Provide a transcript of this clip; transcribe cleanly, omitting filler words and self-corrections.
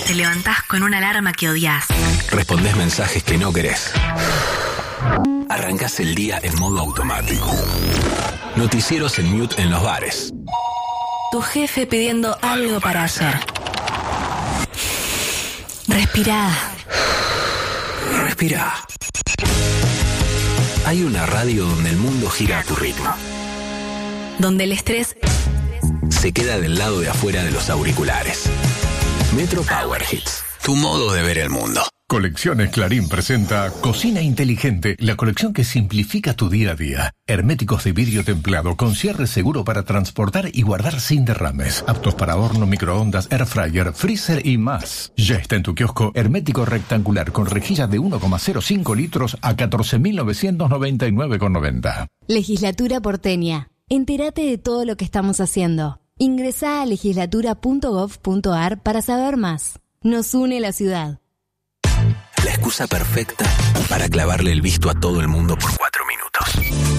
Te levantás con una alarma que odias. Respondés mensajes que no querés. Arrancás el día en modo automático. Noticieros en mute en los bares. Tu jefe pidiendo algo para hacer. Respirá. Respirá. Hay una radio donde el mundo gira a tu ritmo. Donde el estrés se queda del lado de afuera de los auriculares. Metro Power Hits. Tu modo de ver el mundo. Colecciones Clarín presenta Cocina Inteligente, la colección que simplifica tu día a día. Herméticos de vidrio templado con cierre seguro para transportar y guardar sin derrames. Aptos para horno, microondas, air fryer, freezer y más. Ya está en tu kiosco hermético rectangular con rejilla de 1,05 litros a 14.999,90. Legislatura porteña. Entérate de todo lo que estamos haciendo. Ingresá a legislatura.gov.ar para saber más. Nos une la ciudad. La excusa perfecta para clavarle el visto a todo el mundo por 4 minutos.